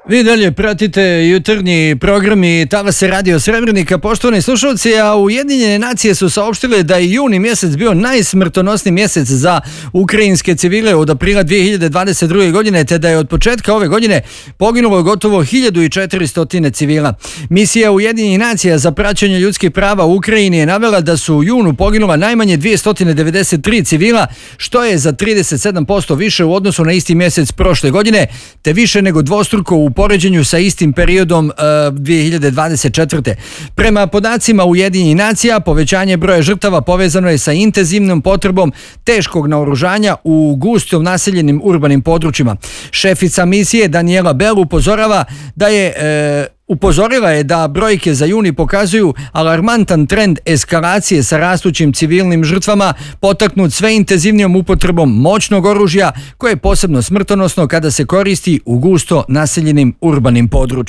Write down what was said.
Vi dalje pratite jutarnji program i talase Radio Srebrenika, poštovani slušalci, a Ujedinjene nacije su saopštile da je juni mjesec bio najsmrtonosniji mjesec za ukrajinske civile od aprila 2022. godine, te da je od početka ove godine poginulo gotovo 1400 civila. Misija Ujedinjenih nacija za praćenje ljudskih prava u Ukrajini je navela da su u junu poginula najmanje 293 civila, što je za 37% više u odnosu na isti mjesec prošle godine, te više nego dvostruko u poređenju sa istim periodom 2024. Prema podacima Ujedinjenih nacija, povećanje broja žrtava povezano je sa intenzivnom potrebom teškog naoružanja u gusto naseljenim urbanim područjima. Šefica misije Daniela Bell upozorila je da brojke za juni pokazuju alarmantan trend eskalacije sa rastućim civilnim žrtvama, potaknut sve intenzivnijom upotrebom moćnog oružja koje je posebno smrtonosno kada se koristi u gusto naseljenim urbanim područjima.